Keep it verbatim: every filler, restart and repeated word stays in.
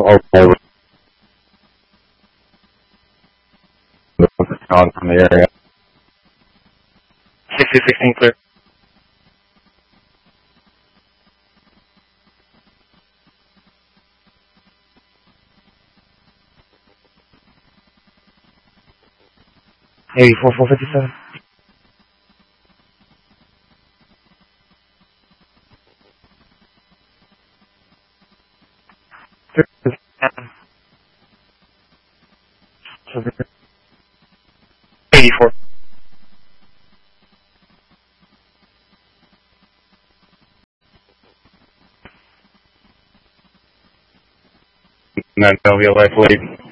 all over on from the area. sixty sixteen clear. eighty-four, four fifty-seven. eighty-four. And then W L A lead.